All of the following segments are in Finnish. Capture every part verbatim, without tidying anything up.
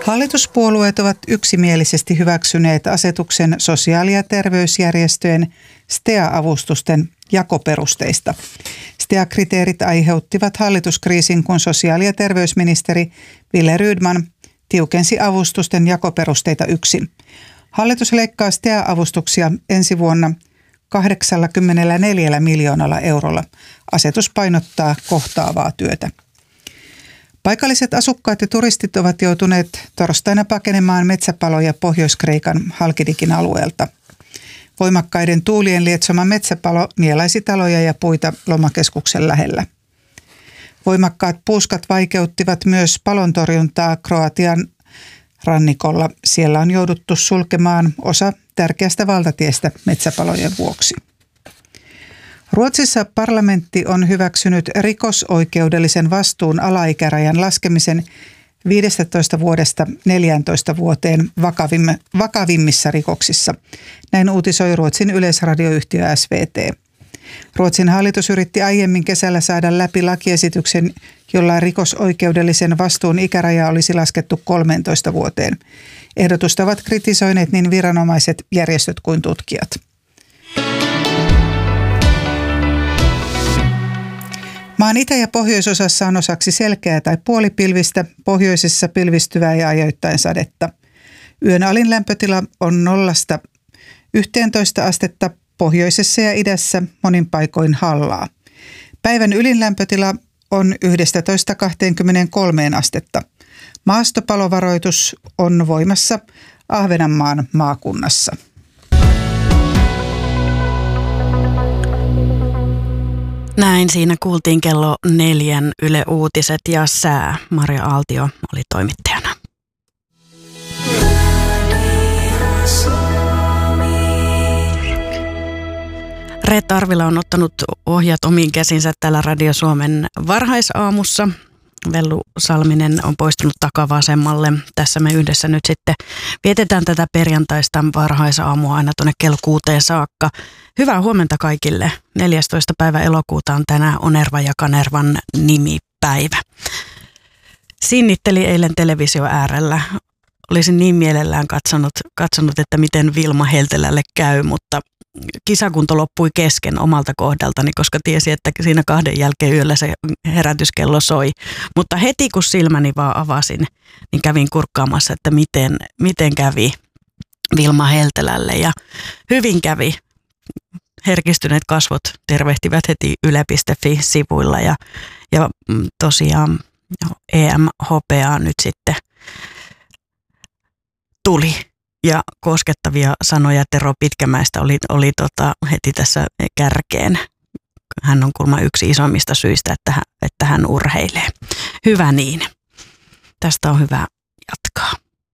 Hallituspuolueet ovat yksimielisesti hyväksyneet asetuksen sosiaali- ja terveysjärjestöjen S T E A-avustusten jakoperusteista. S T E A-kriteerit aiheuttivat hallituskriisin, kun sosiaali- ja terveysministeri Wille Rydman tiukensi avustusten jakoperusteita yksin. Hallitus leikkaa S T E A-avustuksia ensi vuonna kahdeksankymmentäneljä miljoonalla eurolla. Asetus painottaa kohtaavaa työtä. Paikalliset asukkaat ja turistit ovat joutuneet torstaina pakenemaan metsäpaloja Pohjois-Kreikan Halkidikin alueelta. Voimakkaiden tuulien lietsoma metsäpalo nielaisi taloja ja puita lomakeskuksen lähellä. Voimakkaat puuskat vaikeuttivat myös palontorjuntaa Kroatian rannikolla. Siellä on jouduttu sulkemaan osa tärkeästä valtatiestä metsäpalojen vuoksi. Ruotsissa parlamentti on hyväksynyt rikosoikeudellisen vastuun alaikärajan laskemisen viidestätoista vuodesta neljääntoista vuoteen vakavimmissa rikoksissa. Näin uutisoi Ruotsin yleisradioyhtiö S V T. Ruotsin hallitus yritti aiemmin kesällä saada läpi lakiesityksen, jolla rikosoikeudellisen vastuun ikäraja olisi laskettu kolmeentoista vuoteen. Ehdotusta ovat kritisoineet niin viranomaiset, järjestöt kuin tutkijat. Maan itä- ja pohjoisosassa on osaksi selkeää tai puolipilvistä, pohjoisessa pilvistyvää ja ajoittain sadetta. Yön alin lämpötila on nollasta yhteentoista astetta, pohjoisessa ja idässä monin paikoin hallaa. Päivän ylin lämpötila on yksitoista kaksikymmentäkolme astetta. Maastopalovaroitus on voimassa Ahvenanmaan maakunnassa. Näin siinä kuultiin kello neljän Yle Uutiset ja sää. Maria Aaltio oli toimittajana. Reetta Arvila on ottanut ohjat omiin käsinsä täällä Radio Suomen varhaisaamussa. Vellu Salminen on poistunut takavasemmalle. Tässä me yhdessä nyt sitten vietetään tätä perjantaista varhaisaamua aina tuonne kello kuuteen saakka. Hyvää huomenta kaikille. neljästoista päivä elokuuta on tänään Onerva ja Kanervan nimipäivä. Sinnitteli eilen televisio äärellä. Olisin niin mielellään katsonut, katsonut, että miten Vilma Heltelälle käy, mutta kisakunto loppui kesken omalta kohdaltani, koska tiesi, että siinä kahden jälkeen yöllä se herätyskello soi. Mutta heti kun silmäni vaan avasin, niin kävin kurkkaamassa, että miten, miten kävi Vilma Heltelälle. Ja hyvin kävi. Herkistyneet kasvot tervehtivät heti yle piste fi-sivuilla ja, ja tosiaan E M H P A nyt sitten tuli. Ja koskettavia sanoja Tero Pitkämäestä oli, oli tota heti tässä kärkeen. Hän on kuulemma yksi isommista syistä, että hän, että hän urheilee. Hyvä niin. Tästä on hyvä jatkaa.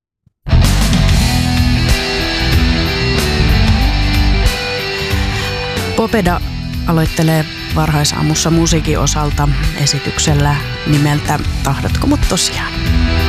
Popeda aloittelee varhaisaamussa musiikin osalta esityksellä nimeltä Tahdotko mut tosiaan?